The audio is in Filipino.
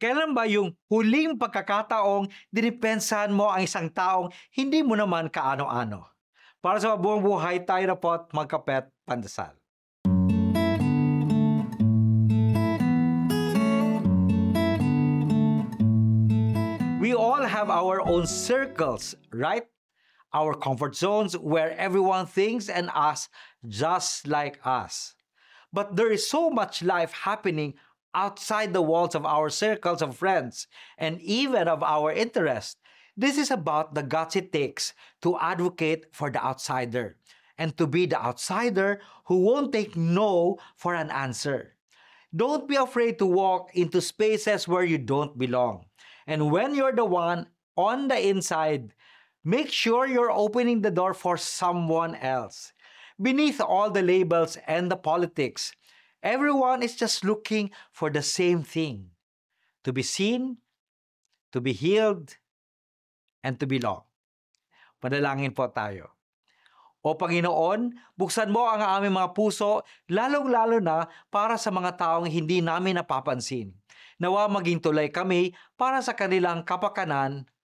Kailan ba yung huling pagkakataong dinipensahan mo ang isang taong hindi mo naman kaano-ano? Para sa buong buhay tayo na po't magkapet pandasal. We all have our own circles, right? Our comfort zones where everyone thinks and acts just like us. But there is so much life happening outside the walls of our circles of friends and even of our interests. This is about the guts it takes to advocate for the outsider and to be the outsider who won't take no for an answer. Don't be afraid to walk into spaces where you don't belong. And when you're the one on the inside, make sure you're opening the door for someone else. Beneath all the labels and the politics, everyone is just looking for the same thing: to be seen, to be healed, and to belong. Panalangin po tayo. O Panginoon, buksan mo ang aming mga puso, lalong-lalo na para sa mga taong hindi namin napapansin. Nawa maging tulay kami para sa kanilang kapakanan.